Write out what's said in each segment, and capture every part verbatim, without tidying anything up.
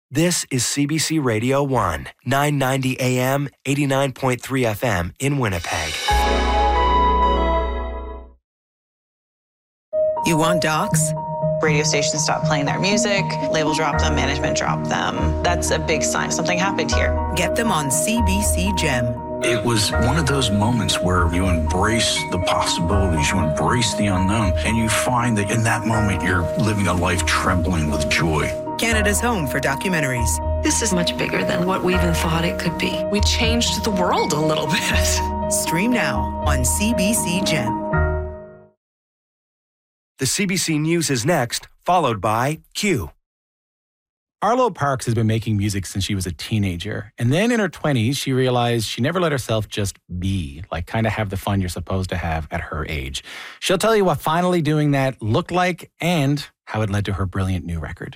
This is C B C Radio one, nine ninety A M, eighty-nine point three F M in Winnipeg. You want docs? Radio stations stop playing their music, label drop them, management drop them. That's a big sign something happened here. Get them on C B C Gem. It was one of those moments where you embrace the possibilities, you embrace the unknown, and you find that in that moment you're living a life trembling with joy. Canada's home for documentaries. This is much bigger than what we even thought it could be. We changed the world a little bit. Stream now on C B C Gem. The C B C News is next, followed by Q. Arlo Parks has been making music since she was a teenager. And then in her twenties, she realized she never let herself just be, like kind of have the fun you're supposed to have at her age. She'll tell you what finally doing that looked like and how it led to her brilliant new record.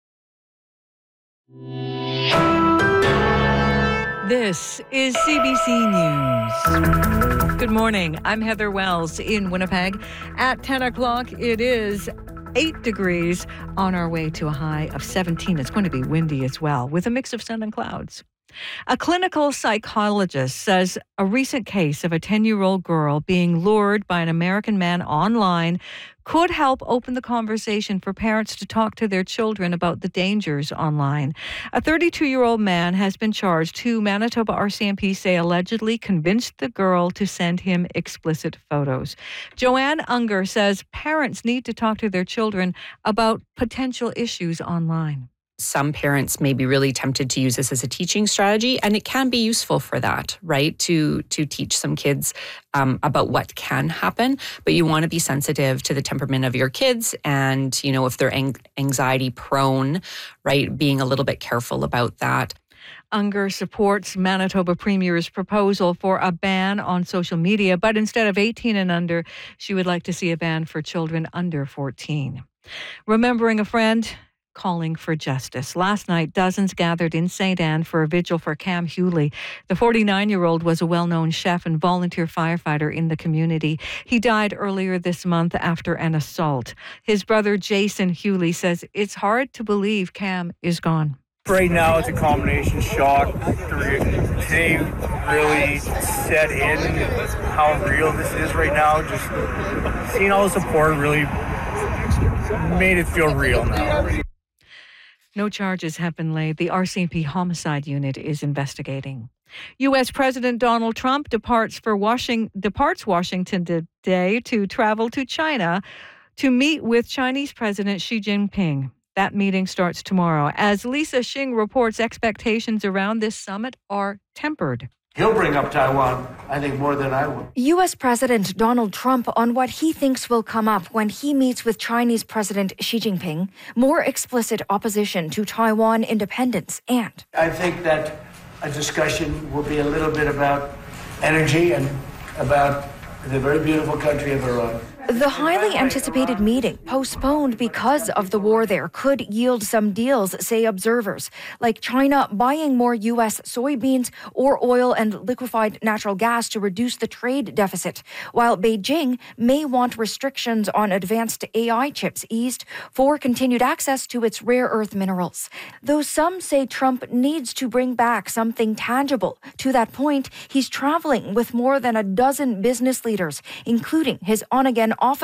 This is C B C News. Good morning. I'm Heather Wells in Winnipeg. At ten o'clock, it is eight degrees on our way to a high of seventeen. It's going to be windy as well, with a mix of sun and clouds. A clinical psychologist says a recent case of a ten-year-old girl being lured by an American man online could help open the conversation for parents to talk to their children about the dangers online. A thirty-two-year-old man has been charged who Manitoba R C M P say allegedly convinced the girl to send him explicit photos. Joanne Unger says parents need to talk to their children about potential issues online. Some parents may be really tempted to use this as a teaching strategy, and it can be useful for that, right? To to teach some kids um, about what can happen, but you want to be sensitive to the temperament of your kids, and you know if they're ang- anxiety prone, right? Being a little bit careful about that. Unger supports Manitoba Premier's proposal for a ban on social media, but instead of eighteen and under, she would like to see a ban for children under fourteen. Remembering a friend, calling for justice. Last night, dozens gathered in Saint Anne for a vigil for Cam Hewley. The forty-nine-year-old was a well-known chef and volunteer firefighter in the community. He died earlier this month after an assault. His brother, Jason Hewley, says it's hard to believe Cam is gone. Right now, it's a combination shock. Today really set in how real this is right now. Just seeing all the support really made it feel real now. No charges have been laid. The R C M P Homicide Unit is investigating. U S President Donald Trump departs for Washington, departs Washington today to travel to China to meet with Chinese President Xi Jinping. That meeting starts tomorrow. As Lisa Xing reports, expectations around this summit are tempered. He'll bring up Taiwan, I think, more than I will. U S President Donald Trump on what he thinks will come up when he meets with Chinese President Xi Jinping. More explicit opposition to Taiwan independence and... I think that a discussion will be a little bit about energy and about the very beautiful country of Iran. The highly anticipated meeting, postponed because of the war there, could yield some deals, say observers, like China buying more U S soybeans or oil and liquefied natural gas to reduce the trade deficit, while Beijing may want restrictions on advanced A I chips eased for continued access to its rare earth minerals. Though some say Trump needs to bring back something tangible. To that point, he's traveling with more than a dozen business leaders, including his on-again office